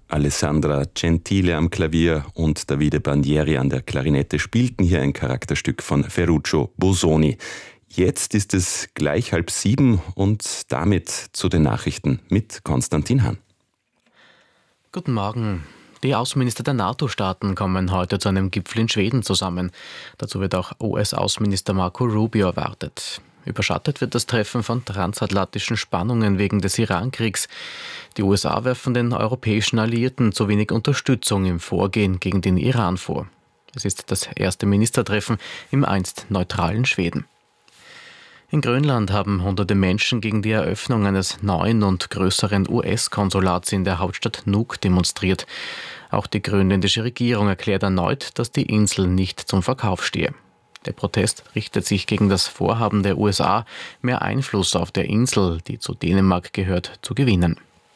Alessandra Gentile am Klavier und Davide Bandieri an der Klarinette spielten hier ein Charakterstück von Ferruccio Busoni. Jetzt ist es gleich 6:30 und damit zu den Nachrichten mit Konstantin Hahn. Guten Morgen. Die Außenminister der NATO-Staaten kommen heute zu einem Gipfel in Schweden zusammen. Dazu wird auch US-Außenminister Marco Rubio erwartet. Überschattet wird das Treffen von transatlantischen Spannungen wegen des Iran-Kriegs. Die USA werfen den europäischen Alliierten zu wenig Unterstützung im Vorgehen gegen den Iran vor. Es ist das erste Ministertreffen im einst neutralen Schweden. In Grönland haben hunderte Menschen gegen die Eröffnung eines neuen und größeren US-Konsulats in der Hauptstadt Nuuk demonstriert. Auch die grönländische Regierung erklärt erneut, dass die Insel nicht zum Verkauf stehe. Der Protest richtet sich gegen das Vorhaben der USA, mehr Einfluss auf der Insel, die zu Dänemark gehört, zu gewinnen.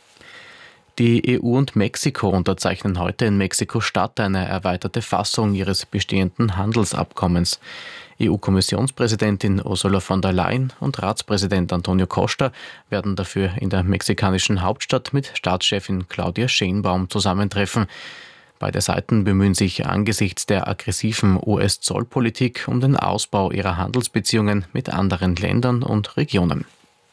Die EU und Mexiko unterzeichnen heute in Mexiko-Stadt eine erweiterte Fassung ihres bestehenden Handelsabkommens. EU-Kommissionspräsidentin Ursula von der Leyen und Ratspräsident Antonio Costa werden dafür in der mexikanischen Hauptstadt mit Staatschefin Claudia Sheinbaum zusammentreffen. Beide Seiten bemühen sich angesichts der aggressiven US-Zollpolitik um den Ausbau ihrer Handelsbeziehungen mit anderen Ländern und Regionen.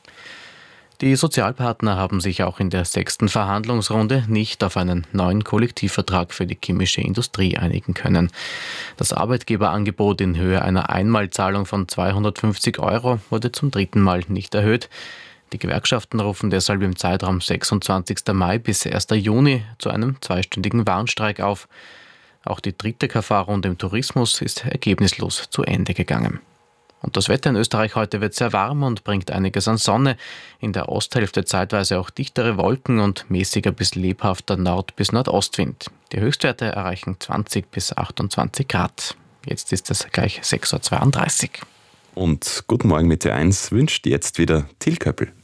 Die Sozialpartner haben sich auch in der 6. Verhandlungsrunde nicht auf einen neuen Kollektivvertrag für die chemische Industrie einigen können. Das Arbeitgeberangebot in Höhe einer Einmalzahlung von 250 € wurde zum 3. Mal nicht erhöht. Die Gewerkschaften rufen deshalb im Zeitraum 26. Mai bis 1. Juni zu einem 2-stündigen Warnstreik auf. Auch die 3. KV-Runde im Tourismus ist ergebnislos zu Ende gegangen. Und das Wetter in Österreich heute wird sehr warm und bringt einiges an Sonne. In der Osthälfte zeitweise auch dichtere Wolken und mäßiger bis lebhafter Nord- bis Nordostwind. Die Höchstwerte erreichen 20 bis 28 Grad. Jetzt ist es gleich 6:32 Uhr. Und guten Morgen mit T1 wünscht jetzt wieder Till Köppel.